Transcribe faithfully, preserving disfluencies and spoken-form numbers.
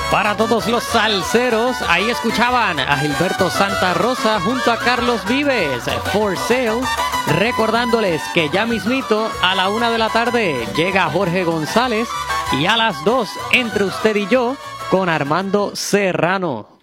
Para todos los salseros, ahí escuchaban a Gilberto Santa Rosa junto a Carlos Vives, For Sale, recordándoles que ya mismito a la una de la tarde llega Jorge González y a las dos Entre Usted y Yo con Armando Serrano.